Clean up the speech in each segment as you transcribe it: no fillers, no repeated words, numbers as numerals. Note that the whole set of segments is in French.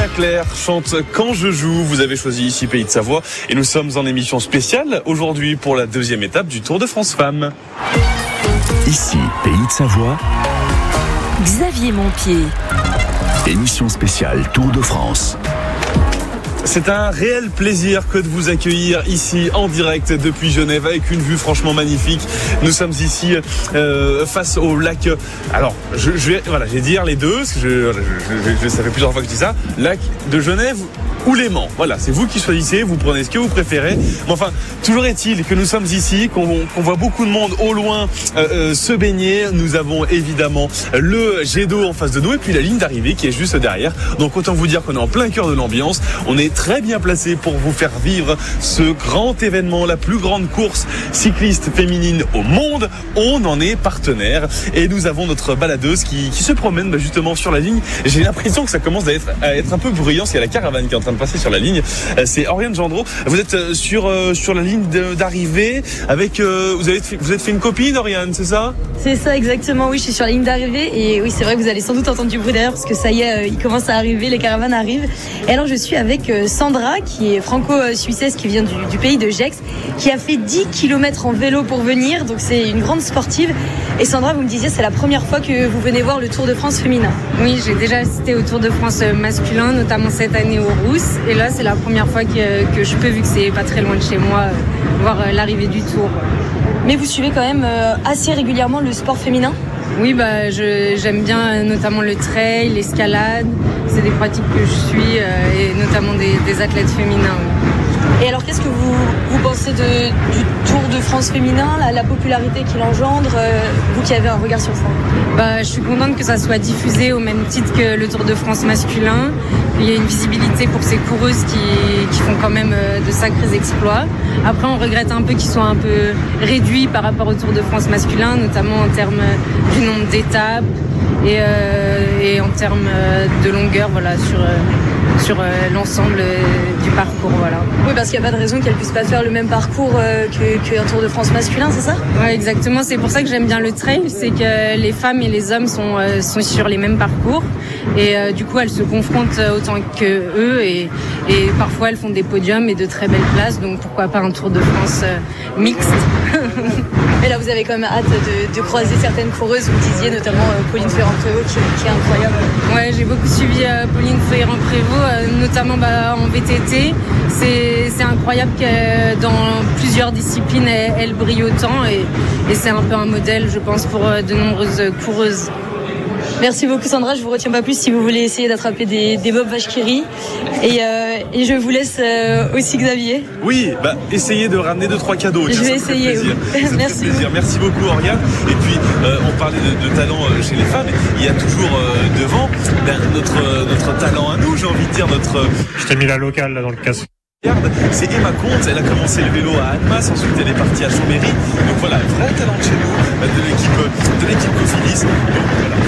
Sinclair chante Quand je joue. Vous avez choisi ici Pays de Savoie et nous sommes en émission spéciale aujourd'hui pour la deuxième étape du Tour de France Femmes. Ici Pays de Savoie, Xavier Montpied. émission spéciale Tour de France. C'est un réel plaisir que de vous accueillir ici en direct depuis Genève avec une vue franchement magnifique. Nous sommes ici face au lac. Alors, je vais dire les deux, parce que ça fait plusieurs fois que je dis ça. Lac de Genève ou Léman. Voilà, c'est vous qui choisissez, vous prenez ce que vous préférez. Mais enfin, toujours est-il que nous sommes ici, qu'on voit beaucoup de monde au loin se baigner. Nous avons évidemment le jet d'eau en face de nous et puis la ligne d'arrivée qui est juste derrière. Donc autant vous dire qu'on est en plein cœur de l'ambiance. On est très bien placé pour vous faire vivre ce grand événement, la plus grande course cycliste féminine au monde. On en est partenaire et nous avons notre baladeuse qui se promène justement sur la ligne. J'ai l'impression que ça commence à être un peu bruyant. C'est la caravane qui est en train de passer sur la ligne. C'est Oriane Gendreau. Vous êtes sur la ligne d'arrivée avec vous êtes fait une copine, Oriane, c'est ça? C'est ça, exactement. Oui, je suis sur la ligne d'arrivée et oui, c'est vrai que vous allez sans doute entendre du bruit derrière parce que ça y est, il commence à arriver, les caravanes arrivent. Et alors je suis avec Sandra qui est franco-suissesse, qui vient du pays de Gex, qui a fait 10 km en vélo pour venir, donc c'est une grande sportive. Et Sandra, vous me disiez, c'est la première fois que vous venez voir le Tour de France féminin. Oui, j'ai déjà assisté au Tour de France masculin, notamment cette année aux Rousses. Et là, c'est la première fois que je peux, vu que c'est pas très loin de chez moi, voir l'arrivée du Tour. Mais vous suivez quand même assez régulièrement le sport féminin ? Oui, j'aime bien notamment le trail, l'escalade. C'est des pratiques que je suis et notamment des athlètes féminins. Et alors, qu'est-ce que vous pensez du Tour de France féminin, la popularité qu'il engendre, vous qui avez un regard sur ça? Je suis contente que ça soit diffusé au même titre que le Tour de France masculin. Il y a une visibilité pour ces coureuses qui font quand même de sacrés exploits. Après, on regrette un peu qu'ils soient un peu réduits par rapport au Tour de France masculin, notamment en termes du nombre d'étapes et en termes de longueur, voilà, sur l'ensemble du parcours, voilà. Oui, parce qu'il n'y a pas de raison qu'elles puissent pas faire le même parcours qu'un Tour de France masculin, c'est ça? Oui, exactement. C'est pour ça que j'aime bien le trail, c'est que les femmes et les hommes sont sur les mêmes parcours et du coup elles se confrontent autant que eux et parfois elles font des podiums et de très belles places, donc pourquoi pas un Tour de France mixte. Et là, vous avez quand même hâte de croiser certaines coureuses. Vous disiez notamment Pauline Ferrand-Prévot qui est incroyable. Ouais, j'ai beaucoup suivi Pauline Ferrand-Prévot, notamment en VTT. C'est incroyable que dans plusieurs disciplines, elle brille autant et c'est un peu un modèle, je pense, pour de nombreuses coureuses. Merci beaucoup Sandra, je vous retiens pas plus si vous voulez essayer d'attraper des bobs vache qui rient. Et je vous laisse aussi Xavier. Oui, essayez de ramener 2-3 cadeaux. Je vais essayer. Merci. Merci beaucoup Oriane. Et puis on parlait de talent chez les femmes. Il y a toujours devant notre talent à nous, j'ai envie de dire Je t'ai mis la locale là dans le casque. C'est Emma Comte, elle a commencé le vélo à Annemasse, ensuite elle est partie à Chambéry. Donc voilà, vrai talent de chez nous, de l'équipe Cofidis. Donc voilà,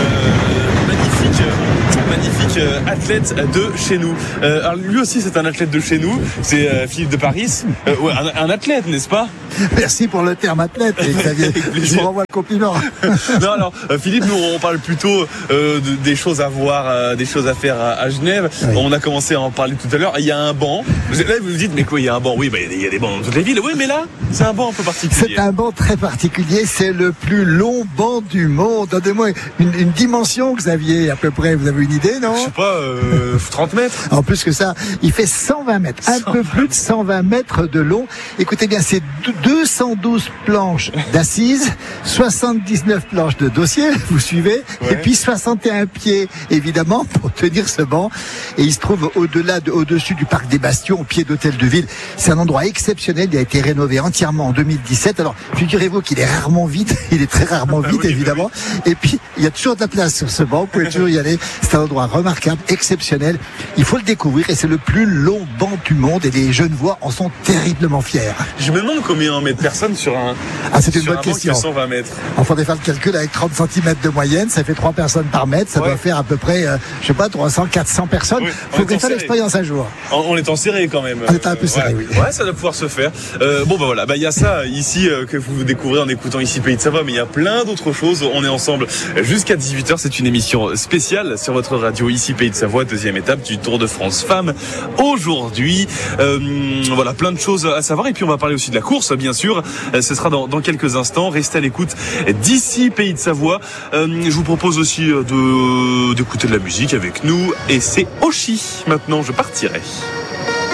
magnifique athlète de chez nous. Alors lui aussi c'est un athlète de chez nous, c'est Philippe de Paris. Un athlète, n'est-ce pas? Merci pour le terme athlète, Xavier. Je vous renvoie le compliment. Non, alors Philippe, nous on parle plutôt des choses à voir, des choses à faire à Genève. Oui. On a commencé à en parler tout à l'heure. Il y a un banc. Là vous vous dites mais quoi, il y a un banc? Oui, il y a des bancs dans toutes les villes. Oui, mais là c'est un banc un peu particulier. C'est un banc très particulier. C'est le plus long banc du monde. Donnez-moi une dimension, Xavier, à peu près. Vous avez une idée, non? Je sais pas, 30 mètres. En plus que ça, il fait 120 mètres. Un peu plus de 120 mètres de long. Écoutez bien, c'est 212 planches d'assises, 79 planches de dossier, vous suivez, ouais. Et puis 61 pieds, évidemment, pour tenir ce banc. Et il se trouve au-dessus du parc des Bastions, au pied d'Hôtel de Ville. C'est un endroit exceptionnel. Il a été rénové entièrement en 2017. Alors, figurez-vous qu'il est rarement vide. Il est très rarement vide, oui, évidemment. Oui. Et puis, il y a toujours de la place sur ce banc. Vous pouvez toujours y aller. C'est un endroit remarquable, exceptionnel. Il faut le découvrir et c'est le plus long banc du monde et les Genevois en sont terriblement fiers. Je me demande combien on met de personnes sur un c'est une bonne question. 120 mètres. Il faudrait faire le calcul avec 30 cm de moyenne, ça fait 3 personnes par mètre, ça doit faire à peu près, 300, 400 personnes. Il faudrait faire l'expérience un jour. On est en serré quand même. On est un peu serré, oui. Ouais, ça doit pouvoir se faire. Voilà, il y a ça ici que vous découvrez en écoutant ici Pays de Savoie, mais il y a plein d'autres choses. On est ensemble jusqu'à 18h, c'est une émission spéciale sur votre radio ici. d'ici Pays de Savoie, deuxième étape du Tour de France Femmes aujourd'hui. Voilà, plein de choses à savoir. Et puis on va parler aussi de la course, bien sûr. Ce sera dans quelques instants. Restez à l'écoute d'ici Pays de Savoie. Je vous propose aussi d'écouter de la musique avec nous. Et c'est Oshi. Maintenant, je partirai.